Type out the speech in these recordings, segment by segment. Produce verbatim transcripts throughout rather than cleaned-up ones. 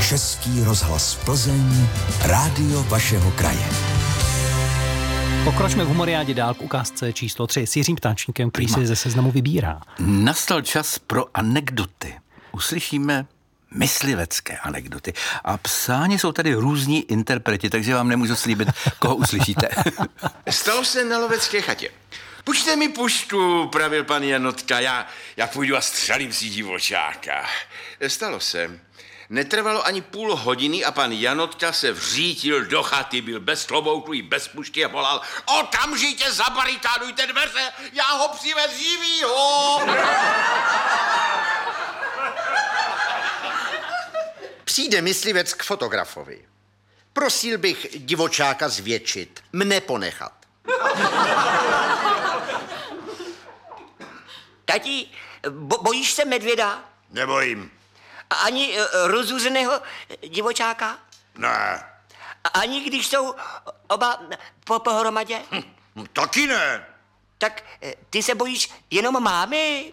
Český rozhlas Plzeň, rádio vašeho kraje. Pokročme v humoriádě dál k ukázce číslo tři s Jiřím Ptáčníkem, který si ze seznamu vybírá. Nastal čas pro anekdoty. Uslyšíme myslivecké anekdoty. A psáni jsou tady různí interpreti, takže vám nemůžu slíbit, koho uslyšíte. Stalo se na lovecké chatě. Pušte mi pušku, pravil pan Janotka, já, já půjdu a střelím si divočáka. Stalo se. Netrvalo ani půl hodiny a pan Janotka se vřítil do chaty, byl bez klobouku i bez pušky a volal: okamžitě zabarikádujte dveře, já ho přivez živýho! Přijde myslivec k fotografovi. Prosil bych divočáka zvětšit, mne ponechat. Tati, bo- bojíš se medvěda? Nebojím. A ani uh, rozuřeného divočáka? Ne. A ani když jsou oba po pohromadě? Hm, taky ne. Tak uh, ty se bojíš jenom mámy?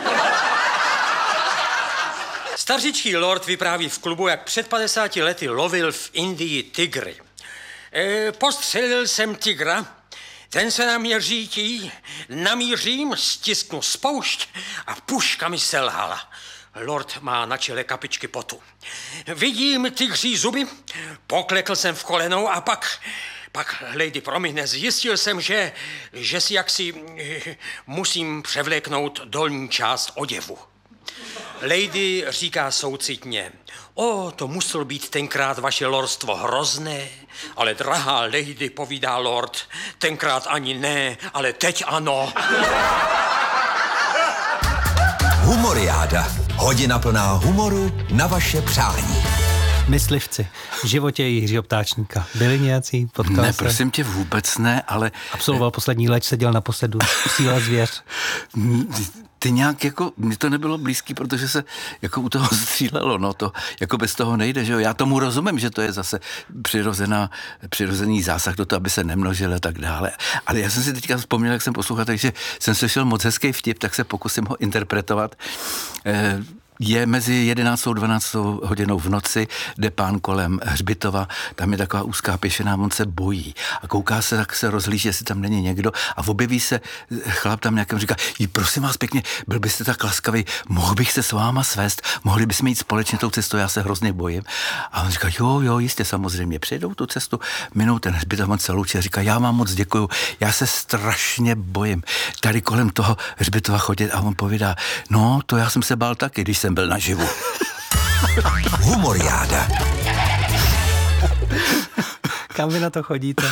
Stařičký lord vypráví v klubu, jak před padesáti lety lovil v Indii tygry. E, postřelil jsem tygra, ten se na mě řítí, namířím, stisknu spoušť a puška mi selhala. Lord má na čele kapičky potu. Vidím tygří zuby, poklekl jsem v kolenou a pak... Pak, lady, promiň, zjistil jsem, že, že si jaksi musím převléknout dolní část oděvu. Lady říká soucitně: o, to muselo být tenkrát vaše lordstvo hrozné, ale drahá lady, povídá lord, tenkrát ani ne, ale teď ano. Humoriáda. Hodina plná humoru na vaše přání. Myslivci v životě Jiřího Ptáčníka. Byli nějací? Potkal Ne, se? prosím tě, vůbec ne, ale... Absolvoval poslední leč, seděl naposledy Síla zvěř. Ty nějak jako, mně to nebylo blízký, protože se jako u toho střílelo, no to jako bez toho nejde, že jo. Já tomu rozumím, že to je zase přirozená, přirozený zásah do toho, aby se nemnožil a tak dále. Ale já jsem si teďka vzpomněl, jak jsem poslouchal, takže jsem slyšel moc hezký vtip, tak se pokusím ho interpretovat. Eh, Je mezi jedenáctou a dvanáctou hodinou v noci, jde pán kolem hřbitova, tam je taková úzká pěšina, on se bojí a kouká se, tak se rozhlíží, jestli tam není někdo a objeví se chlap tam nějakým, říká: jí, prosím vás pěkně, byl byste tak laskavý, mohl bych se s váma svést, mohli bychom jít společně tou cestou, já se hrozně bojím. A on říká: jo, jo, jistě, samozřejmě, přijedou tu cestu, minou ten hřbitov, on se loučí a říká: já vám moc děkuju, já se strašně bojím tady kolem toho hřbitova chodit. A on povídá: no, to já jsem se bál taky, když jsem byl naživu. Humoriáda. Kam vy na to chodíte?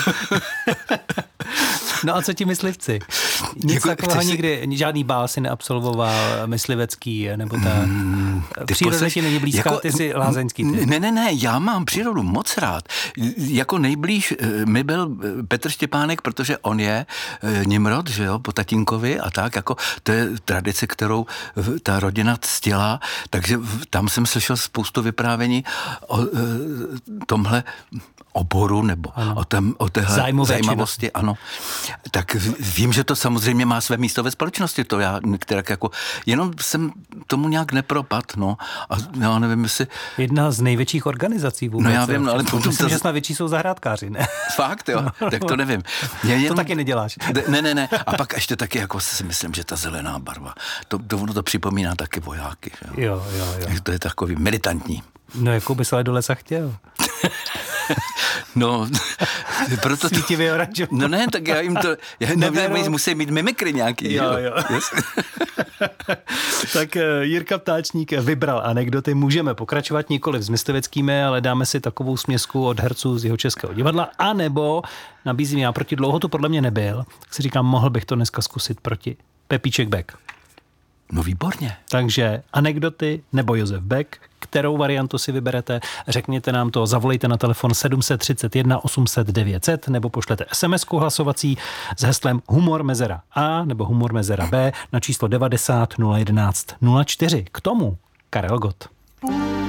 No a co ti myslivci? Nic Jako, takového si... nikdy, žádný bál si neabsolvoval myslivecký, nebo ta mm, příroda poslech, ti není blízká, jako, ty jsi lázeňský. Ty. Ne, ne, ne, já mám přírodu moc rád. Jako nejblíž mi byl Petr Štěpánek, protože on je Nimrod, že jo, po tatínkovi a tak, jako to je tradice, kterou ta rodina ctila, takže tam jsem slyšel spoustu vyprávění o tomhle oboru, nebo ano. o, tém, o téhle Zájmové zajímavosti, činnosti. Ano. Tak vím, že to samozřejmě má své místo ve společnosti, to já některak jako, jenom jsem tomu nějak nepropad, no, a já nevím, jestli... Jedna z největších organizací vůbec. No já vím, no, ale potom... Myslím, to... že snad větší jsou zahrádkáři, ne? Fakt, jo, no, tak to nevím. Je jenom... To taky neděláš. Ne, ne, ne, a pak ještě taky jako si myslím, že ta zelená barva, to, to ono to připomíná taky vojáky, že jo. Jo, jo, jo. To je takový militantní. No, jakou bys ale do lesa chtěl? No, proto... Svítivě oranžový. No ne, tak já jim to... Já nevím, musí mít mimikry nějaký. Jo, jo. Yes. Tak Jirka Ptáčník vybral anekdoty. Můžeme pokračovat nikoliv s mysliveckými, ale dáme si takovou směsku od herců z Jihočeského divadla, anebo nabízím já proti dlouho, to podle mě nebyl, tak si říkám, mohl bych to dneska zkusit proti Pepíček Beck. No výborně. Takže anekdoty nebo Josef Beck, kterou variantu si vyberete, řekněte nám to, zavolejte na telefon sedm tři jedna osm set devět set nebo pošlete es em esku hlasovací s heslem Humor mezera A nebo Humor mezera B na číslo devadesát nula jedenáct nula čtyři. K tomu Karel Gott.